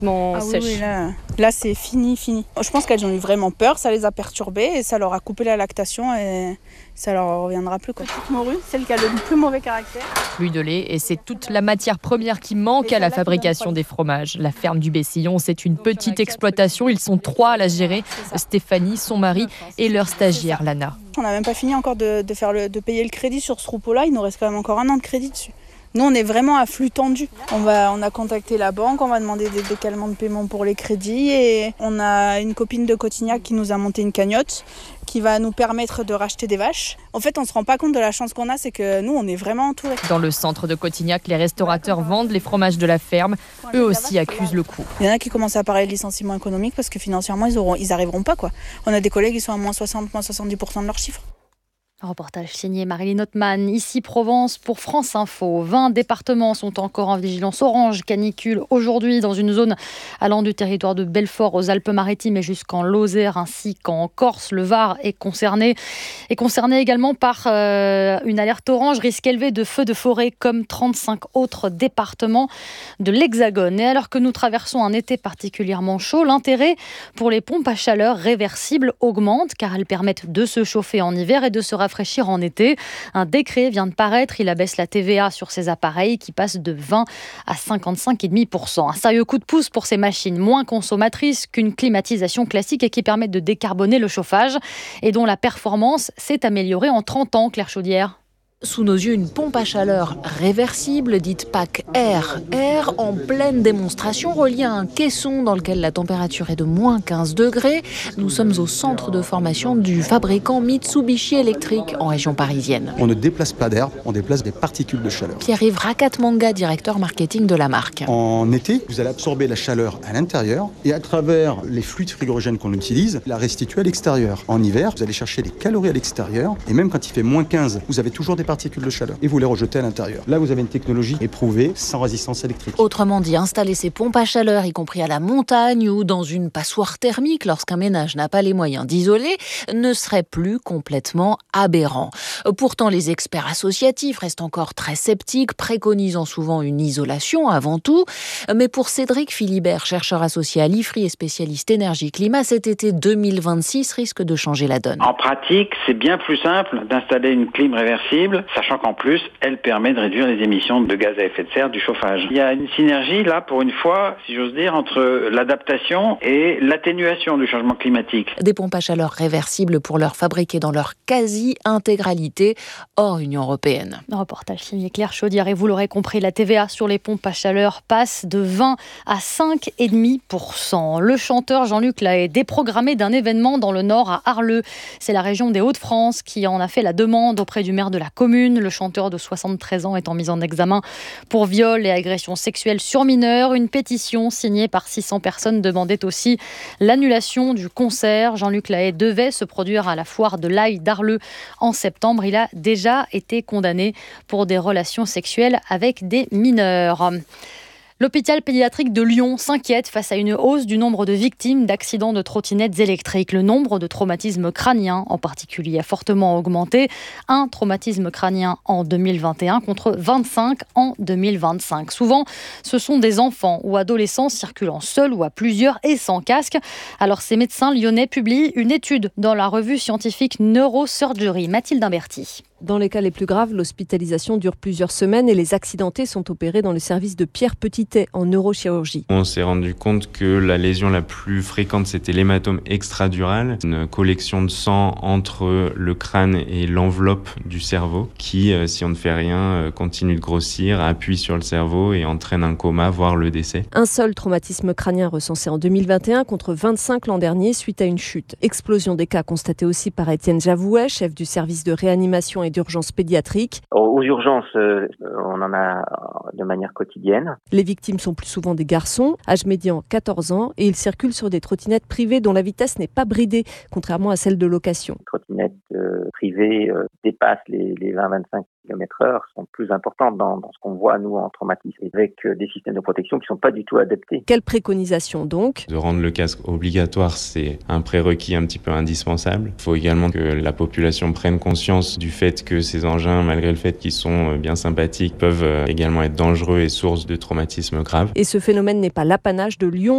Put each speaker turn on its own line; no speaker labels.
Oui, là c'est fini. Je pense qu'elles ont eu vraiment peur, ça les a perturbées et ça leur a coupé la lactation et ça leur reviendra plus. Petite morue, celle qui a le plus mauvais caractère.
L'huile de lait, et c'est toute la matière première qui manque à la fabrication des fromages. La ferme du Bessillon, c'est une petite exploitation. Ils sont 3 à la gérer. Stéphanie, son mari et leur stagiaire Lana.
On n'a même pas fini encore de payer le crédit sur ce troupeau-là. Il nous reste quand même encore 1 an de crédit dessus. Nous, on est vraiment à flux tendu. On a contacté la banque, on va demander des décalements de paiement pour les crédits et on a une copine de Cotignac qui nous a monté une cagnotte qui va nous permettre de racheter des vaches. En fait, on ne se rend pas compte de la chance qu'on a, c'est que nous, on est vraiment entourés.
Dans le centre de Cotignac, les restaurateurs vendent les fromages de la ferme. Eux aussi accusent le coup.
Il y en a qui commencent à parler de licenciement économique parce que financièrement, ils arriveront pas, quoi. On a des collègues qui sont à moins 60, moins 70% de leurs chiffres.
Reportage signé Marilyn Othman, ici Provence pour France Info. 20 départements sont encore en vigilance orange canicule aujourd'hui dans une zone allant du territoire de Belfort aux Alpes-Maritimes et jusqu'en Lozère ainsi qu'en Corse. Le Var est concerné également par une alerte orange, risque élevé de feux de forêt comme 35 autres départements de l'Hexagone. Et alors que nous traversons un été particulièrement chaud, l'intérêt pour les pompes à chaleur réversibles augmente car elles permettent de se chauffer en hiver et de se rafraîchir en été. Un décret vient de paraître, il abaisse la TVA sur ces appareils qui passe de 20 à 55,5%. Un sérieux coup de pouce pour ces machines moins consommatrices qu'une climatisation classique et qui permettent de décarboner le chauffage et dont la performance s'est améliorée en 30 ans, Claire Chaudière.
Sous nos yeux, une pompe à chaleur réversible, dite PAC Air. Air en pleine démonstration, reliée à un caisson dans lequel la température est de moins 15 degrés. Nous sommes au centre de formation du fabricant Mitsubishi Electric en région parisienne.
On ne déplace pas d'air, on déplace des particules de chaleur.
Pierre-Yves Rakatmanga, directeur marketing de la marque.
En été, vous allez absorber la chaleur à l'intérieur et à travers les fluides frigorigènes qu'on utilise, la restituer à l'extérieur. En hiver, vous allez chercher les calories à l'extérieur et même quand il fait moins 15, vous avez toujours des particules de chaleur et vous les rejetez à l'intérieur. Là, vous avez une technologie éprouvée sans résistance électrique.
Autrement dit, installer ces pompes à chaleur, y compris à la montagne ou dans une passoire thermique lorsqu'un ménage n'a pas les moyens d'isoler, ne serait plus complètement aberrant. Pourtant, les experts associatifs restent encore très sceptiques, préconisant souvent une isolation avant tout. Mais pour Cédric Philibert, chercheur associé à l'IFRI et spécialiste énergie-climat, cet été 2026 risque de changer la donne.
En pratique, c'est bien plus simple d'installer une clim réversible, sachant qu'en plus, elle permet de réduire les émissions de gaz à effet de serre du chauffage. Il y a une synergie, là, pour une fois, si j'ose dire, entre l'adaptation et l'atténuation du changement climatique.
Des pompes à chaleur réversibles pour leur fabriquer dans leur quasi-intégralité hors Union européenne.
Reportage signé Claire Chaudière. Et vous l'aurez compris, la TVA sur les pompes à chaleur passe de 20 à 5,5%. Le chanteur Jean-Luc Lahaye est déprogrammé d'un événement dans le Nord à Arleux. C'est la région des Hauts-de-France qui en a fait la demande auprès du maire de la commune. Le chanteur de 73 ans est en mise en examen pour viol et agression sexuelle sur mineurs. Une pétition signée par 600 personnes demandait aussi l'annulation du concert. Jean-Luc Lahaye devait se produire à la foire de l'Ail d'Arleux en septembre. Il a déjà été condamné pour des relations sexuelles avec des mineurs. L'hôpital pédiatrique de Lyon s'inquiète face à une hausse du nombre de victimes d'accidents de trottinettes électriques. Le nombre de traumatismes crâniens, en particulier, a fortement augmenté. Un traumatisme crânien en 2021 contre 25 en 2025. Souvent, ce sont des enfants ou adolescents circulant seuls ou à plusieurs et sans casque. Alors, ces médecins lyonnais publient une étude dans la revue scientifique Neurosurgery. Mathilde Imberti.
Dans les cas les plus graves, l'hospitalisation dure plusieurs semaines et les accidentés sont opérés dans le service de Pierre Petitet en neurochirurgie.
On s'est rendu compte que la lésion la plus fréquente, c'était l'hématome extradural, une collection de sang entre le crâne et l'enveloppe du cerveau qui, si on ne fait rien, continue de grossir, appuie sur le cerveau et entraîne un coma, voire le décès.
Un seul traumatisme crânien recensé en 2021 contre 25 l'an dernier suite à une chute. Explosion des cas constatée aussi par Étienne Javouet, chef du service de réanimation et d'urgence pédiatrique.
Aux urgences, on en a de manière quotidienne.
Les victimes sont plus souvent des garçons, âge médian 14 ans, et ils circulent sur des trottinettes privées dont la vitesse n'est pas bridée, contrairement à celle de location.
Les trottinettes privées dépassent les 20-25 km/h, sont plus importantes dans ce qu'on voit, nous, en traumatisme, avec des systèmes de protection qui ne sont pas du tout adaptés.
Quelle préconisation donc ?
De rendre le casque obligatoire, c'est un prérequis un petit peu indispensable. Il faut également que la population prenne conscience du fait que ces engins, malgré le fait qu'ils sont bien sympathiques, peuvent également être dangereux et source de traumatismes graves.
Et ce phénomène n'est pas l'apanage de Lyon.